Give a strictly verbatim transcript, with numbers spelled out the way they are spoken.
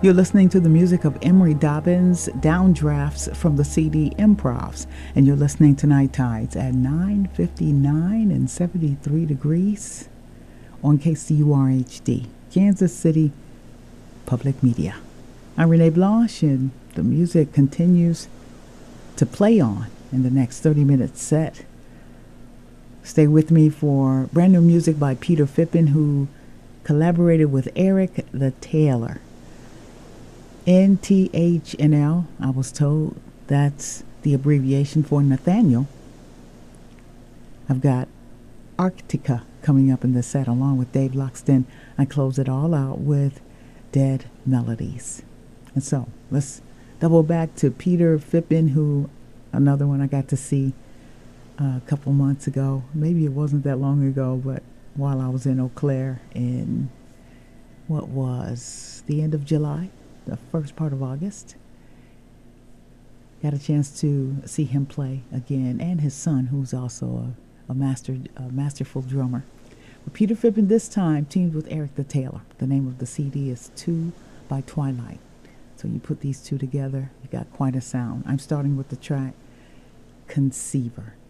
You're listening to the music of Emery Dobbins, downdrafts from the C D Improvs, and you're listening to Night Tides at nine fifty-nine and seventy-three degrees on K C U R H D, Kansas City Public Media. I'm Renee Blanche, and the music continues to play on in the next thirty minute set. Stay with me for brand new music by Peter Fippen, who collaborated with Eric the Taylor. N T H N L, I was told that's the abbreviation for Nathaniel. I've got Arctica coming up in the set along with Dave Loxton. I close it all out with Dead Melodies. And so let's double back to Peter Fippen, who another one I got to see uh, a couple months ago. Maybe it wasn't that long ago, but while I was in Eau Claire in what was the end of July, the first part of August. Got a chance to see him play again, and his son, who's also a, a master, a masterful drummer. But Peter Fippen this time teamed with Eric the Taylor. The name of the C D is Two by Twilight. So you put these two together, you got quite a sound. I'm starting with the track Conceiver.